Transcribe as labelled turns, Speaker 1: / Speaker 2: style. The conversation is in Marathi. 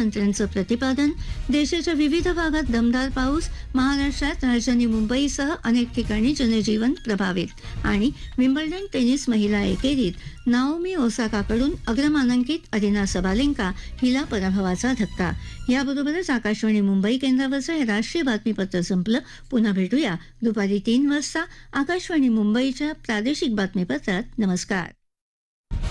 Speaker 1: मंत्र्यांचं प्रतिपादन. देशाच्या विविध भागात दमदार पाऊस. महाराष्ट्रात राजधानी मुंबईसह अनेक ठिकाणी जनजीवन प्रभावित. आणि विम्बल्डन टेनिस महिला एकेरीत नाओमी ओसाकाकडून अग्रमानांकित अरिना सबालेंका हिला पराभवाचा धक्का. याबरोबरच आकाशवाणी मुंबई केंद्रावरचं हे राष्ट्रीय बातमीपत्र संपलं. पुन्हा भेटूया दुपारी 3 वाजता आकाशवाणी मुंबईच्या प्रादेशिक बातमीपत्रात. नमस्कार.